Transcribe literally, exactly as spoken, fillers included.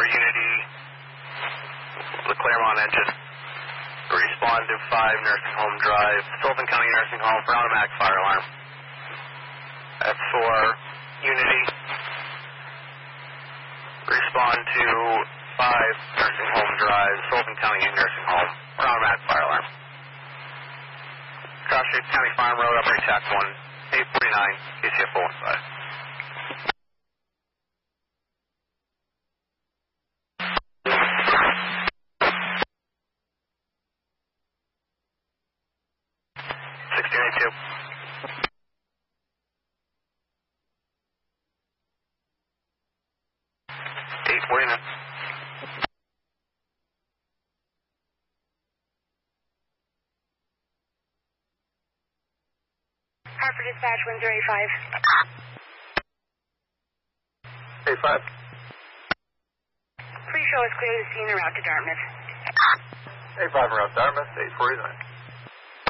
Unity, the Claremont engine. Respond to five Nursing Home Drive, Sullivan County Nursing Home for automatic fire alarm. That's for Unity. Respond to five Nursing Home Drive, Sullivan County Nursing Home for automatic fire alarm. Cross Street County Farm Road, Upper Tac one, eight forty-nine, K C F four one five. sixteen eighty-two. eight forty-nine. Hartford Dispatch, one zero eight five. eight five. Pre-show is clear to scene and route to Dartmouth. eight five around Dartmouth, eight forty-nine.